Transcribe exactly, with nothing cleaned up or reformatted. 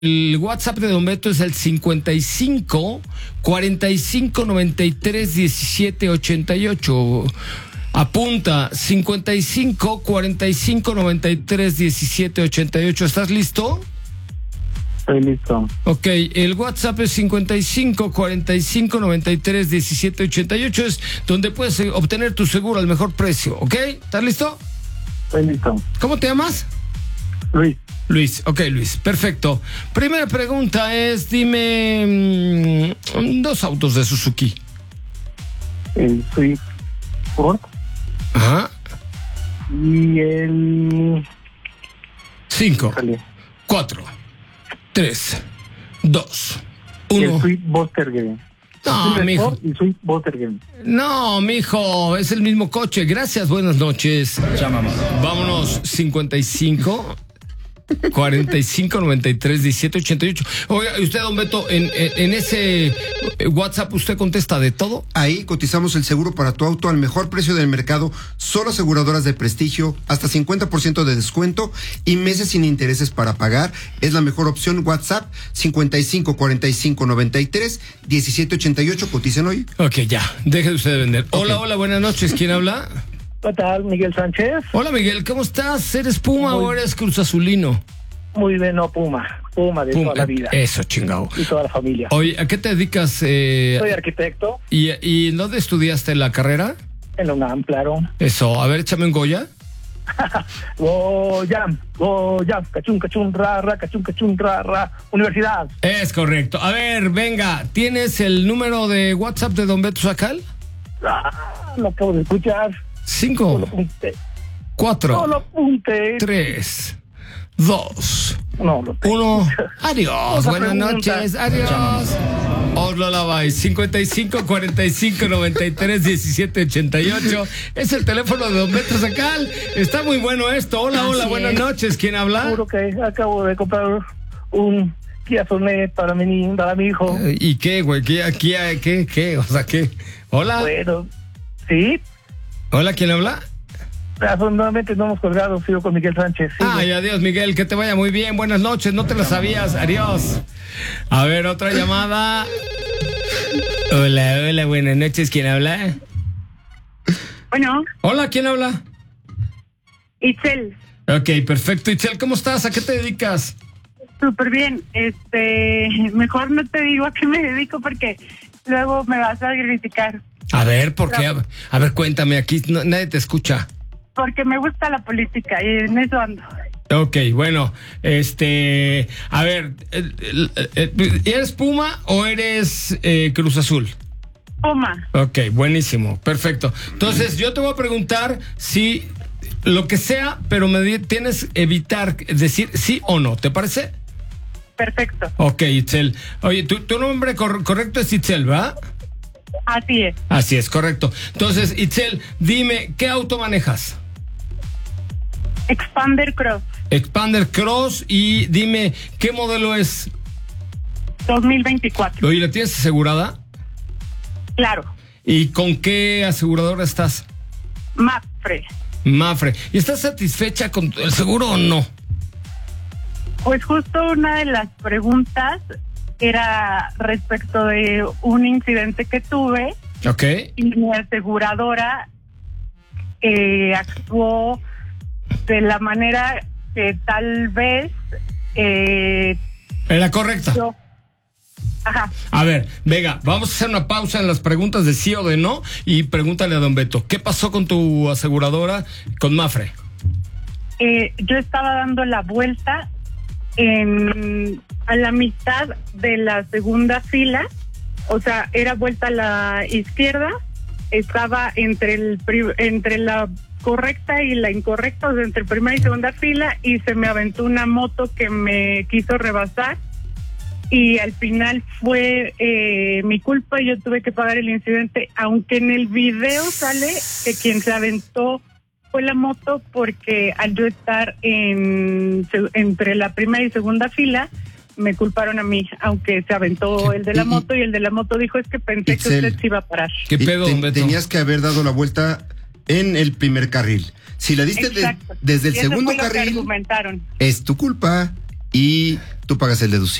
El WhatsApp de Don Beto es el cincuenta y cinco, cuarenta y cinco, noventa y tres, diecisiete, ochenta y ocho. Apunta, cincuenta y cinco, cuarenta y cinco, noventa y tres, diecisiete, ochenta y ocho. ¿Estás listo? Estoy listo. Ok, el WhatsApp es cincuenta y cinco, cuarenta y cinco, noventa y tres, diecisiete, ochenta y ocho. Es donde puedes obtener tu seguro al mejor precio, ¿ok? ¿Estás listo? Estoy listo. ¿Cómo te llamas? Luis. Luis, ok, Luis, perfecto. Primera pregunta es, dime mmm, dos autos de Suzuki. El Swift Ford. Ajá. Y el... Cinco, Sale. cuatro, tres, dos, Y el uno. Swift Volkswagen. No, Swift mijo. Ford y Swift Volkswagen. No, mijo, es el mismo coche. Gracias, buenas noches. Vámonos, cincuenta y cinco, cuarenta y cinco, noventa y tres, diecisiete, ochenta y ocho. Oiga, y usted, Don Beto, en, en, en ese WhatsApp usted contesta de todo. Ahí cotizamos el seguro para tu auto al mejor precio del mercado, solo aseguradoras de prestigio, hasta cincuenta por ciento de descuento y meses sin intereses para pagar. Es la mejor opción. WhatsApp cincuenta y cinco, cuarenta y cinco, noventa y tres, diecisiete, ochenta y ocho. Coticen hoy. Ok, ya, deje de usted de vender. Hola, Ok. hola, buenas noches. ¿Quién habla? ¿Qué tal, Miguel Sánchez? Hola, Miguel, ¿cómo estás? ¿Eres Puma Muy- o eres Cruz Azulino? Muy bien, no, Puma. Puma de Puma, toda la vida. Eso, chingado. Y toda la familia. Oye, ¿a qué te dedicas? Eh, Soy arquitecto y, ¿Y dónde estudiaste la carrera? en la UNAM, claro. Eso, a ver, échame un Goya. Goyam, Goyam, cachun, cachun, ra, ra, cachun, cachun, ra, ra. Universidad. Es correcto. A ver, venga, ¿tienes el número de WhatsApp de Don Beto Sacal? Ah, lo acabo de escuchar. No Cinco, lo apunté. No cuatro, lo apunté. tres, dos, No lo tengo. uno. Adiós, Otra buenas pregunta. noches, adiós. Oslo Lavay, cincuenta y cinco, cuarenta y cinco, noventa y tres, diecisiete, ochenta y ocho. Es el teléfono de Don Beto Sacal. Está muy bueno esto. Hola, hola, Así buenas es. noches. ¿Quién habla? Seguro que acabo de comprar un Kia Sonet para mi, ni- para mi hijo. ¿Y qué, güey? ¿Qué, qué, qué, qué? O sea, ¿qué? Hola. Bueno, sí. Hola, ¿quién habla? Afortunadamente no hemos colgado, sigo con Miguel Sánchez. Sí, Ay, adiós, Miguel, que te vaya muy bien. Buenas noches, no te lo sabías. Adiós. A ver, otra llamada. Hola, hola, buenas noches. ¿Quién habla? Bueno, Hola, ¿quién habla? Itzel, Ok, perfecto. Itzel, ¿cómo estás? ¿A qué te dedicas? súper bien. Este, mejor no te digo a qué me dedico porque luego me vas a criticar. A ver, ¿por qué? A, a ver, cuéntame, aquí no- nadie te escucha. Porque me gusta la política y en eso ando. Ok, bueno, este, a ver, eh, eh, eh, ¿eres Puma o eres eh, Cruz Azul? Puma, Ok, buenísimo, perfecto. Entonces, yo te voy a preguntar si lo que sea, pero me di- tienes que evitar decir sí o no, ¿te parece? perfecto. Ok, Itzel. Oye, tu, tu nombre cor- correcto es Itzel, ¿verdad? Así es. Así es, correcto. Entonces, Itzel, dime, ¿qué auto manejas? Expander Cross Expander Cross, y dime, ¿qué modelo es? dos mil veinticuatro. Oye, ¿la tienes asegurada? Claro. ¿Y con qué aseguradora estás? Mapfre. Mafre. ¿Y estás satisfecha con el seguro o no? Pues justo una de las preguntas era respecto de un incidente que tuve Ok. y mi aseguradora eh, actuó de la manera que tal vez eh, Era correcta. yo... Ajá, A ver, venga, vamos a hacer una pausa en las preguntas de sí o de no y pregúntale a Don Beto, ¿qué pasó con tu aseguradora con Mafre? eh, yo estaba dando la vuelta en a la mitad de la segunda fila, o sea, era vuelta a la izquierda, estaba entre el pri- entre la correcta y la incorrecta, o sea, entre primera y segunda fila, y se me aventó una moto que me quiso rebasar y al final fue eh, mi culpa y yo tuve que pagar el incidente, aunque en el video sale que quien se aventó fue la moto, porque al yo estar en se- entre la primera y segunda fila me culparon a mí, aunque se aventó ¿Qué? el de la Y- moto y el de la moto dijo es que pensé Itzel. que usted se iba a parar. ¿Qué Y pedo, te- Don Beto? Tenías que haber dado la vuelta en el primer carril. Si la diste de- Exacto. desde el Y eso segundo fue lo que carril, argumentaron. es tu culpa. y tú pagas el deducible.